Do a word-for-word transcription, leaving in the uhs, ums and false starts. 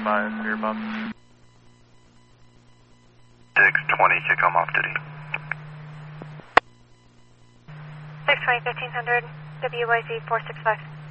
five, rear bump. six twenty, kick home off duty. six twenty, fifteen hundred, W Y Z four six five.